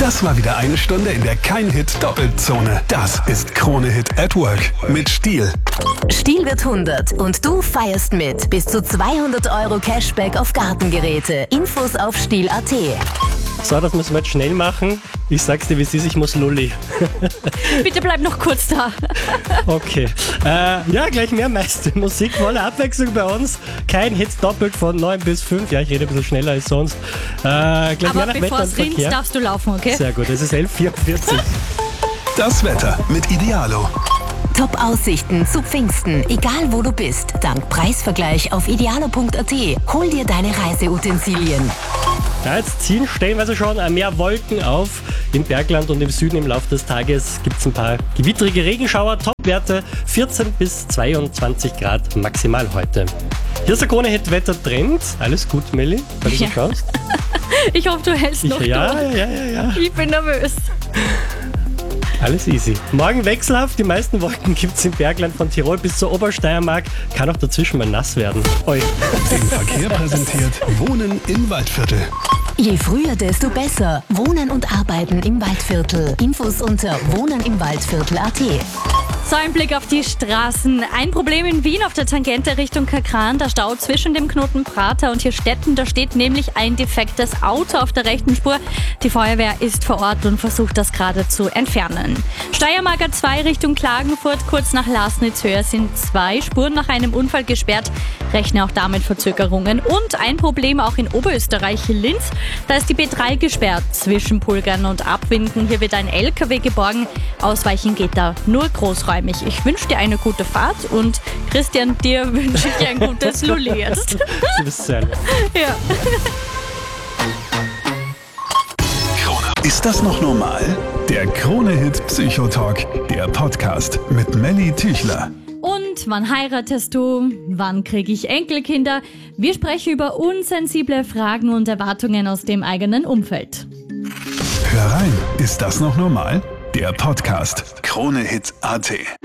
Das war wieder eine Stunde in der Kein-Hit-Doppelzone. Das ist Krone-Hit at Work mit Stihl. Stihl wird 100 und du feierst mit. Bis zu 200 € Cashback auf Gartengeräte. Infos auf Stihl.at. So, das müssen wir jetzt schnell machen. Ich sag's dir, wie es ist, ich muss Lulli. Bitte bleib noch kurz da. Okay. Ja, gleich mehr meiste Musik, volle Abwechslung bei uns. Kein Hit doppelt von 9 bis 5. Ja, ich rede ein bisschen schneller als sonst. Gleich Aber mehr nach bevor Wetter und es rinnt, Verkehr. darfst du laufen, okay? Sehr gut, es ist 11:44. Das Wetter mit Idealo. Top-Aussichten zu Pfingsten, egal wo du bist. Dank Preisvergleich auf idealo.at. Hol dir deine Reiseutensilien. Ja, jetzt ziehen stellenweise schon mehr Wolken auf. Im Bergland und im Süden im Laufe des Tages gibt es ein paar gewittrige Regenschauer. Topwerte 14 bis 22 Grad maximal heute. Hier ist der Krone-Hit-Wetter-Trend. Alles gut, Melli, weil du so schaust? Ich hoffe, du hältst noch Ja. durch. Ich bin nervös. Alles easy. Morgen wechselhaft. Die meisten Wolken gibt es im Bergland von Tirol bis zur Obersteiermark. Kann auch dazwischen mal nass werden. Oi. Im Verkehr präsentiert Wohnen im Waldviertel. Je früher, desto besser. Wohnen und Arbeiten im Waldviertel. Infos unter wohnenimwaldviertel.at. So, ein Blick auf die Straßen. Ein Problem in Wien auf der Tangente Richtung Kakran. Der Stau zwischen dem Knoten Prater und hier Stetten. Da steht nämlich ein defektes Auto auf der rechten Spur. Die Feuerwehr ist vor Ort und versucht das gerade zu entfernen. Steiermark A2 Richtung Klagenfurt. Kurz nach Lasnitz-Höhe sind 2 Spuren nach einem Unfall gesperrt. Rechne auch damit Verzögerungen. Und ein Problem auch in Oberösterreich, Linz. Da ist die B3 gesperrt zwischen Pulgern und Abwinden. Hier wird ein LKW geborgen. Ausweichen geht da nur großräumig. Ich wünsche dir eine gute Fahrt und Christian, dir wünsche ich ein gutes Lulli jetzt. Du bist sehr nett. Ja. Ist das noch normal? Der Krone-Hit Psychotalk, der Podcast mit Melli Tüchler. Und wann heiratest du? Wann kriege ich Enkelkinder? Wir sprechen über unsensible Fragen und Erwartungen aus dem eigenen Umfeld. Hör rein, ist das noch normal? Der Podcast Krone-Hit.at.